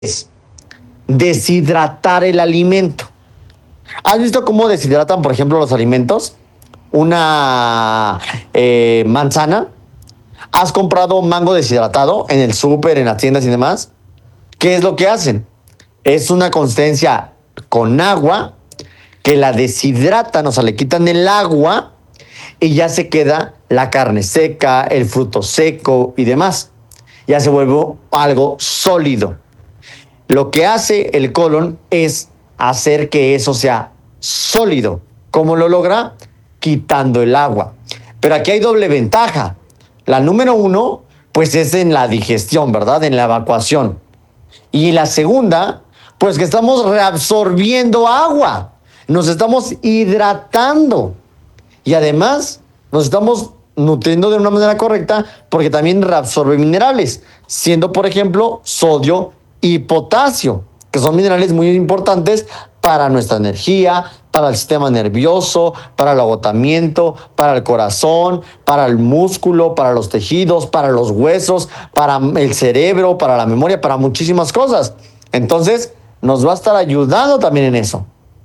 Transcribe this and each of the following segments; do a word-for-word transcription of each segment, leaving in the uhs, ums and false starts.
es deshidratar el alimento. ¿Has visto cómo deshidratan, por ejemplo, los alimentos? Una eh, manzana. ¿Has comprado mango deshidratado en el súper, en las tiendas y demás? ¿Qué es lo que hacen? Es una consistencia con agua que la deshidratan, o sea, le quitan el agua y ya se queda la carne seca, el fruto seco y demás. Ya se vuelve algo sólido. Lo que hace el colon es hacer que eso sea sólido. ¿Cómo lo logra? Quitando el agua. Pero aquí hay doble ventaja. La número uno, pues es en la digestión, ¿verdad? En la evacuación. Y la segunda, pues que estamos reabsorbiendo agua. Nos estamos hidratando. Y además, nos estamos nutriendo de una manera correcta porque también reabsorbe minerales, siendo, por ejemplo, sodio y potasio, que son minerales muy importantes para nuestra energía, para el sistema nervioso, para el agotamiento, para el corazón, para el músculo, para los tejidos, para los huesos, para el cerebro, para la memoria, para muchísimas cosas. Entonces, nos va a estar ayudando también en eso.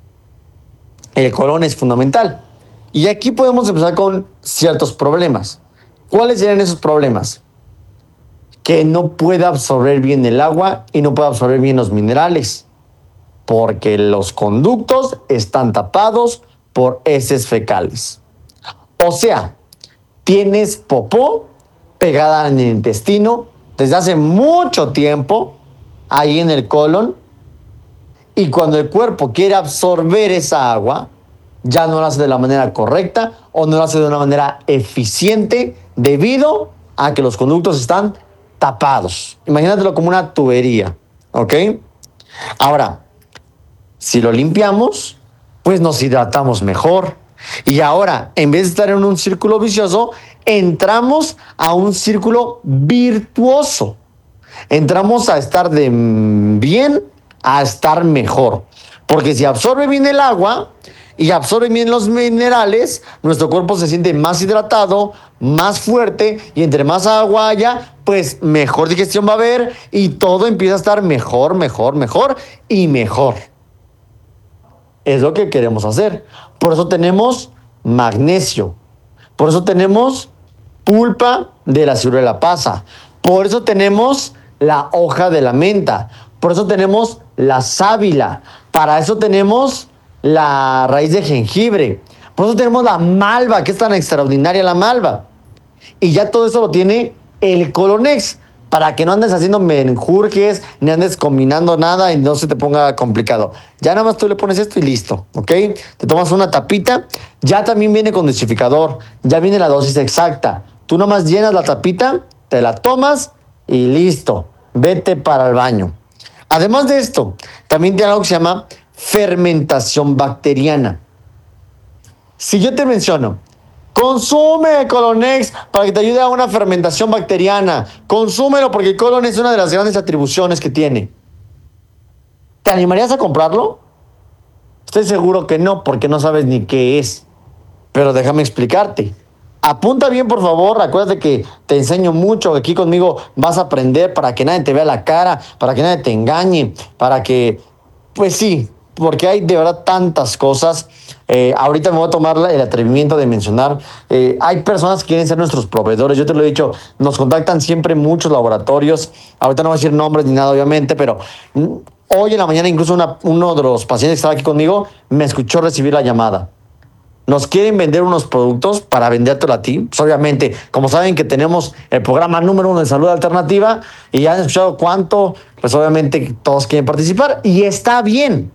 El colon es fundamental. Y aquí podemos empezar con ciertos problemas. ¿Cuáles serían esos problemas? Que no puede absorber bien el agua y no puede absorber bien los minerales, porque los conductos están tapados por heces fecales. O sea, tienes popó pegada en el intestino desde hace mucho tiempo, ahí en el colon, y cuando el cuerpo quiere absorber esa agua, ya no lo hace de la manera correcta o no lo hace de una manera eficiente debido a que los conductos están tapados. Imagínatelo como una tubería, ¿ok? Ahora, si lo limpiamos, pues nos hidratamos mejor. Y ahora, en vez de estar en un círculo vicioso, entramos a un círculo virtuoso. Entramos a estar de bien a estar mejor. Porque si absorbe bien el agua y absorbe bien los minerales, nuestro cuerpo se siente más hidratado, más fuerte, y entre más agua haya, pues mejor digestión va a haber y todo empieza a estar mejor, mejor, mejor y mejor. Es lo que queremos hacer. Por eso tenemos magnesio. Por eso tenemos pulpa de la ciruela pasa. Por eso tenemos la hoja de la menta. Por eso tenemos la sábila. Para eso tenemos la raíz de jengibre. Por eso tenemos la malva, que es tan extraordinaria la malva. Y ya todo eso lo tiene el Colonex, para que no andes haciendo menjurjes, ni andes combinando nada y no se te ponga complicado. Ya nada más tú le pones esto y listo, ¿ok? Te tomas una tapita, ya también viene con dosificador, ya viene la dosis exacta. Tú nada más llenas la tapita, te la tomas y listo, vete para el baño. Además de esto, también tiene algo que se llama fermentación bacteriana. Si yo te menciono, consume Colonex para que te ayude a una fermentación bacteriana. Consúmelo porque el colon es una de las grandes atribuciones que tiene. ¿Te animarías a comprarlo? Estoy seguro que no, porque no sabes ni qué es. Pero déjame explicarte. Apunta bien, por favor. Acuérdate que te enseño mucho. Aquí conmigo vas a aprender para que nadie te vea la cara, para que nadie te engañe, para que, pues sí, porque hay de verdad tantas cosas. Eh, ahorita me voy a tomar el atrevimiento de mencionar, eh, hay personas que quieren ser nuestros proveedores. Yo te lo he dicho, nos contactan siempre muchos laboratorios. Ahorita no voy a decir nombres ni nada, obviamente, pero hoy en la mañana incluso una, uno de los pacientes que estaba aquí conmigo me escuchó recibir la llamada. Nos quieren vender unos productos para vendértelo a ti. Pues obviamente, como saben que tenemos el programa número uno de salud alternativa y ya han escuchado cuánto, pues obviamente todos quieren participar y está bien,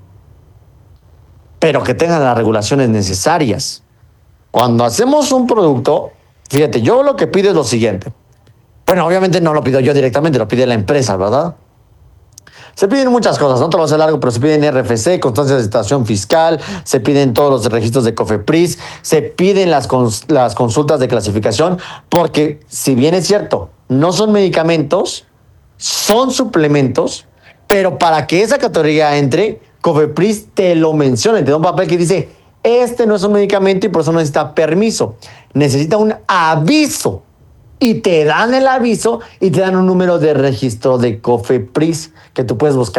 pero que tengan las regulaciones necesarias. Cuando hacemos un producto, fíjate, yo lo que pido es lo siguiente. Bueno, obviamente no lo pido yo directamente, lo pide la empresa, ¿verdad? Se piden muchas cosas, no te lo hace largo, pero se piden R F C, constancia de situación fiscal, se piden todos los registros de COFEPRIS, se piden las, cons- las consultas de clasificación, porque si bien es cierto, no son medicamentos, son suplementos, pero para que esa categoría entre, COFEPRIS te lo menciona, te da un papel que dice, este no es un medicamento y por eso no necesita permiso, necesita un aviso y te dan el aviso y te dan un número de registro de COFEPRIS que tú puedes buscar